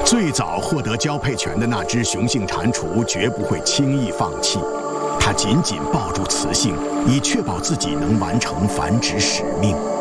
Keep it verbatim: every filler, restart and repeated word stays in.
最早获得交配权的那只雄性蟾蜍绝不会轻易放弃，它紧紧抱住雌性，以确保自己能完成繁殖使命。